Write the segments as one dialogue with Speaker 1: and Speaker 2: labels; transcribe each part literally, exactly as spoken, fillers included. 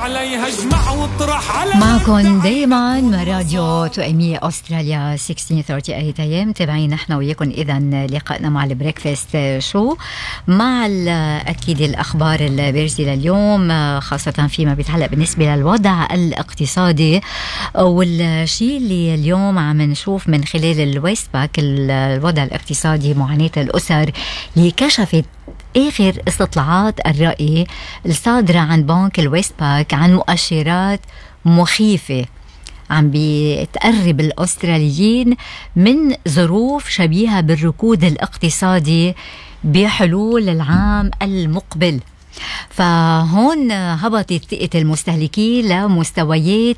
Speaker 1: عليها اجمع واطرح على
Speaker 2: معكم دايما من راديو توأمية أستراليا ستة عشر ثلاثة وثلاثين أيام. متابعين نحن وياكم إذن لقائنا مع البريكفاست شو مع أكيد الأخبار البارزة لليوم، خاصة فيما بيتعلق بالنسبة للوضع الاقتصادي. والشيء اللي اليوم عم نشوف من خلال الويست باك الوضع الاقتصادي، معاناة الأسر اللي كشفت آخر استطلاعات الرأي الصادرة عن بنك الويست باك عن مؤشرات مخيفة عم بتقرب الأستراليين من ظروف شبيهة بالركود الاقتصادي بحلول العام المقبل. فهون هبطت ثقة المستهلكين لمستويات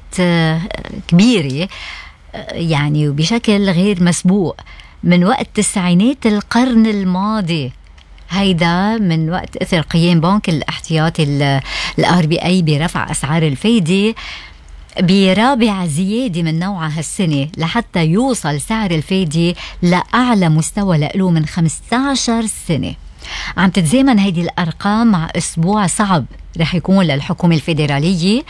Speaker 2: كبيرة يعني وبشكل غير مسبوق من وقت تسعينات القرن الماضي. هيدا من وقت اثر قيام بنك الاحتياطي الار بي اي برفع اسعار الفايده برابع زياده من نوعها هالسنه لحتى يوصل سعر الفايده لاعلى مستوى له من خمسة عشر سنه. عم تتزامن هيدي الارقام مع اسبوع صعب رح يكون للحكومة الفيدرالية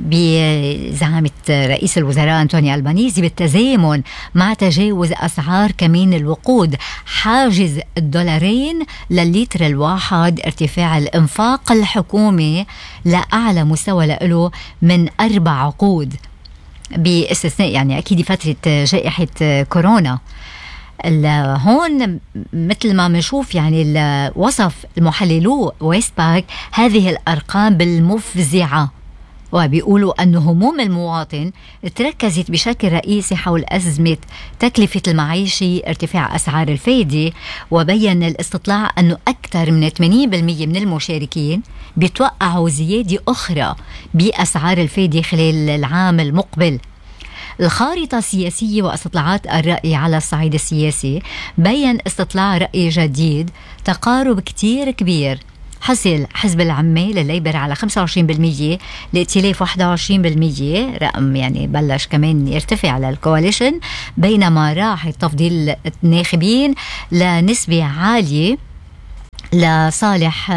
Speaker 2: بزعامة رئيس الوزراء أنتوني ألبانيزي بالتزامن مع تجاوز أسعار كمين الوقود حاجز الدولارين لللتر الواحد، ارتفاع الإنفاق الحكومي لأعلى مستوى له من أربع عقود باستثناء يعني أكيد فترة جائحة كورونا. هون مثل ما بنشوف يعني وصف المحللو ويست باك هذه الأرقام بالمفزعة، وبيقولوا أن هموم المواطن تركزت بشكل رئيسي حول أزمة تكلفة المعيشة ارتفاع أسعار الفايدة. وبين الاستطلاع أنه أكثر من ثمانين بالمئة من المشاركين بيتوقعوا زيادة أخرى بأسعار الفايدة خلال العام المقبل. الخارطة السياسية واستطلاعات الرأي على الصعيد السياسي بيّن استطلاع رأي جديد تقارب كتير كبير، حصل حزب العمال الليبر على خمسة وعشرين بالمئة، الائتلاف واحد وعشرين بالمئة، رقم يعني بلش كمان يرتفع للكواليشن، بينما راح تفضيل الناخبين لنسبة عالية لصالح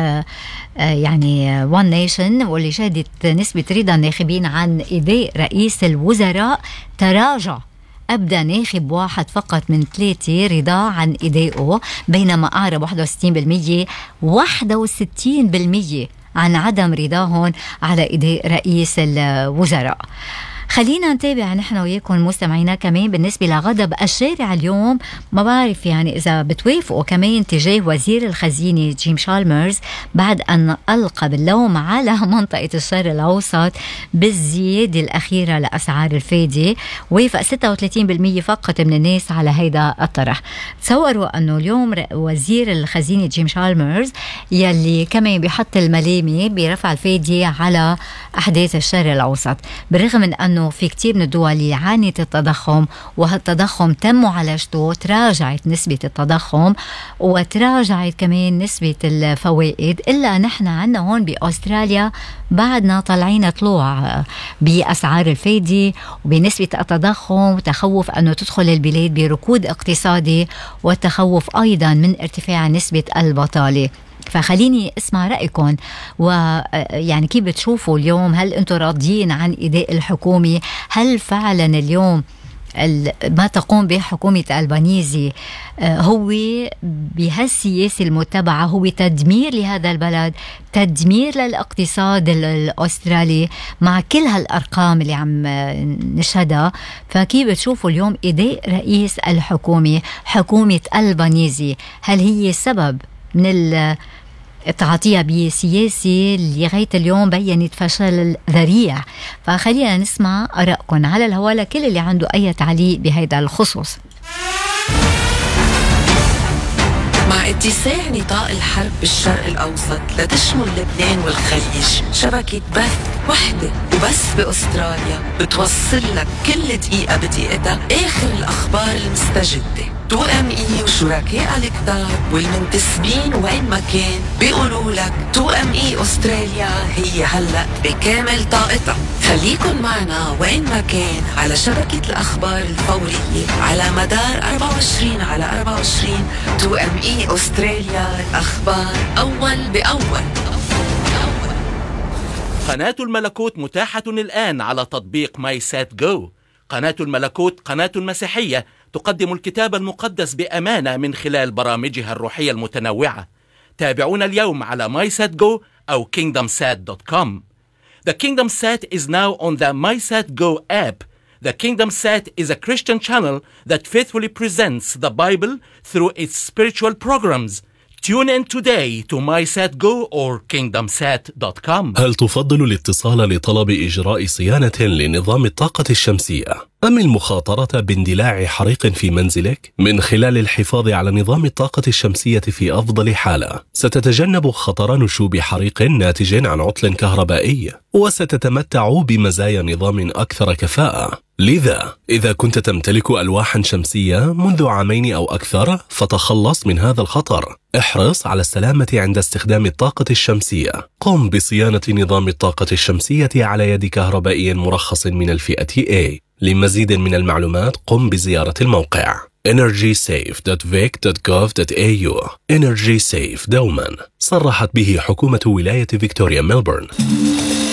Speaker 2: يعني وان نيشن، واللي شهدت نسبة رضا الناخبين عن إيداء رئيس الوزراء تراجع. أبدأ ناخب واحد فقط من ثلاثة رضا عن إيدائه، بينما أعرب واحد وستين بالمئة واحد وستين بالمئة عن عدم رضاهم على إيداء رئيس الوزراء. خلينا نتابع نحن وياكم مستمعينا كمان بالنسبة لغضب الشارع اليوم. ما بعرف يعني إذا بتوافقوا كمان تجاه وزير الخزينة جيم شالمرز بعد أن ألقى باللوم على منطقة الشرق الأوسط بالزيادة الأخيرة لأسعار الفايدة. وافق ستة وثلاثين بالمئة فقط من الناس على هيدا الطرح. تصوروا أنه اليوم وزير الخزينة جيم شالمرز يلي كمان بيحط الملامة برفع الفايدة على أحداث الشرق الأوسط، بالرغم من أنه في كتير من الدول اللي عانت التضخم وهالتضخم تم معالجته، تراجعت نسبة التضخم وتراجعت كمان نسبة الفوائد، إلا نحن عنا هون بأستراليا بعدنا طالعين طلوع بأسعار الفايدة وبنسبة التضخم، وتخوف أنه تدخل البلاد بركود اقتصادي، والتخوف أيضا من ارتفاع نسبة البطالة. فخليني اسمع رأيكم، ويعني كيف بتشوفوا اليوم؟ هل انتم راضيين عن إداء الحكومة؟ هل فعلا اليوم ما تقوم به حكومة ألبانيزي هو بهالسياسة المتبعة هو تدمير لهذا البلد، تدمير للاقتصاد الأسترالي مع كل هالأرقام اللي عم نشهدها؟ فكيف بتشوفوا اليوم إداء رئيس الحكومة حكومة ألبانيزي؟ هل هي سبب من التعاطية بسياسي اللي لغاية اليوم بيّنت فشل ذريع؟ فخلينا نسمع آرائكم على الهواء لكل اللي عنده أي تعليق بهذا الخصوص.
Speaker 3: مع اتساع نطاق الحرب بالشرق الأوسط لتشمل لبنان والخليج، شبكة بث وحدة وبس بأستراليا بتوصل لك كل دقيقة بدقيقتها آخر الأخبار المستجدة. تو ام اي وشركاء الكتار والمنتسبين وين ما كان بيقولوا لك تو ام اي أستراليا هي هلأ بكامل طاقتها. خليكن معنا وين ما كان على شبكة الأخبار الفورية على مدار أربعة وعشرين على أربعة وعشرين. تو ام اي أستراليا، الأخبار أول بأول.
Speaker 1: قناة الملكوت متاحة الآن على تطبيق ماي سات جو. قناة الملكوت قناة مسيحية تقدم الكتاب المقدس بأمانة من خلال برامجها الروحية المتنوعة. تابعونا اليوم على ماي سات جو أو كينغدم سات دوت كوم. The Kingdom Sat is now on the MySatGo app. The Kingdom Sat is a Christian channel that faithfully presents the Bible through its spiritual programs. Tune in today to MySatGo or kingdom sat dot com.
Speaker 4: هل تفضل الاتصال لطلب إجراء صيانة لنظام الطاقة الشمسية أم المخاطرة باندلاع حريق في منزلك؟ من خلال الحفاظ على نظام الطاقة الشمسية في أفضل حالة، ستتجنب خطر نشوب حريق ناتج عن عطل كهربائي، وستتمتع بمزايا نظام أكثر كفاءة. لذا إذا كنت تمتلك ألواحا شمسية منذ عامين أو أكثر فتخلص من هذا الخطر. احرص على السلامة عند استخدام الطاقة الشمسية. قم بصيانة نظام الطاقة الشمسية على يد كهربائي مرخص من الفئة A. لمزيد من المعلومات قم بزيارة الموقع energy safe dot vic dot gov dot a u. Energy Safe دوما صرحت به حكومة ولاية فيكتوريا ميلبورن.